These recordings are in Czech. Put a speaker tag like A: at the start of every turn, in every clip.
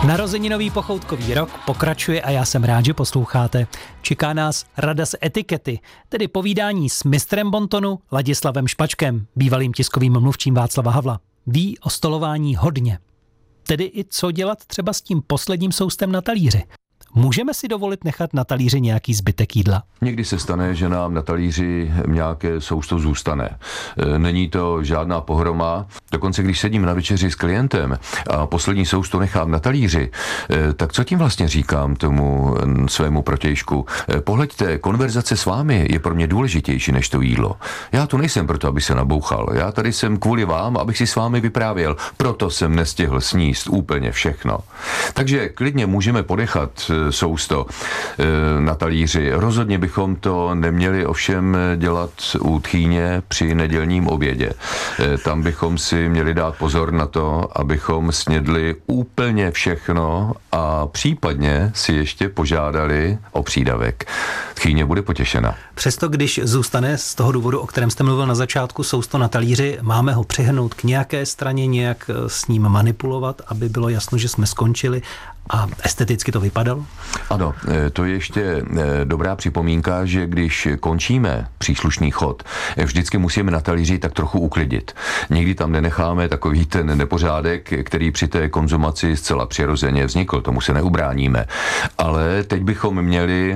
A: Narozeninový pochoutkový rok pokračuje a já jsem rád, že posloucháte. Čeká nás rada z etikety, tedy povídání s mistrem bontonu Ladislavem Špačkem, bývalým tiskovým mluvčím Václava Havla. Ví o stolování hodně. Tedy i co dělat třeba s tím posledním soustem na talíři. Můžeme si dovolit nechat na talíři nějaký zbytek jídla?
B: Někdy se stane, že nám na talíři nějaké sousto zůstane. Není to žádná pohroma. Dokonce, když sedím na večeři s klientem a poslední sousto nechám na talíři, tak co tím vlastně říkám tomu svému protějšku? Pohleďte, konverzace s vámi je pro mě důležitější než to jídlo. Já tu nejsem proto, aby se nabouchal. Já tady jsem kvůli vám, abych si s vámi vyprávěl. Proto jsem nestihl sníst úplně všechno. Takže klidně můžeme ponechat sousto na talíři. Rozhodně bychom to neměli ovšem dělat u tchýně při nedělním obědě. Tam bychom si měli dát pozor na to, abychom snědli úplně všechno a případně si ještě požádali o přídavek. Tchýně bude potěšena.
A: Přesto, když zůstane z toho důvodu, o kterém jste mluvil na začátku, sousto na talíři, máme ho přihrnout k nějaké straně, nějak s ním manipulovat, aby bylo jasno, že jsme skončili a esteticky to vypadalo?
B: Ano, to je ještě dobrá připomínka, že když končíme příslušný chod, vždycky musíme na talíři tak trochu uklidit. Nikdy tam nenecháme takový ten nepořádek, který při té konzumaci zcela přirozeně vznikl, tomu se neubráníme. Ale teď bychom měli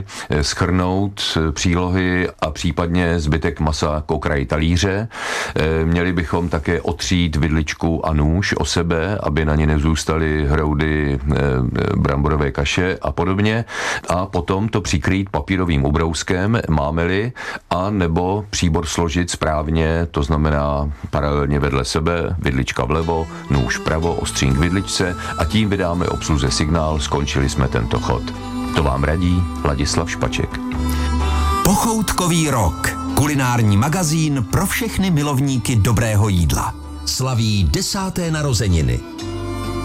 B: shrnout přílohy a případně zbytek masa k okraji talíře. Měli bychom také otřít vidličku a nůž o sebe, aby na ně nezůstaly hroudy bramborové kaše a podobně, a potom to přikrýt papírovým ubrouskem, máme-li, a nebo příbor složit správně, to znamená paralelně vedle sebe, vidlička vlevo, nůž vpravo, ostřín k vidličce, a tím vydáme obsluze signál, skončili jsme tento chod. To vám radí Ladislav Špaček.
C: Pochoutkový rok. Kulinární magazín pro všechny milovníky dobrého jídla. Slaví 10. narozeniny.